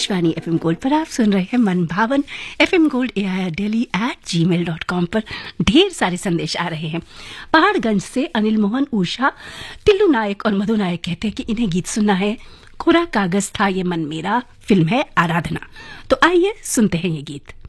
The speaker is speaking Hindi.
आकाशवाणी एफएम गोल्ड पर आप सुन रहे हैं मन भावन एफएम गोल्ड AIRdelhi@gmail.com पर ढेर सारे संदेश आ रहे हैं। पहाड़गंज से अनिल मोहन, उषा, टिल्लू नायक और मधु नायक कहते हैं कि इन्हें गीत सुनना है। कोरा कागज था ये मन मेरा, फिल्म है आराधना। तो आइए सुनते हैं ये गीत।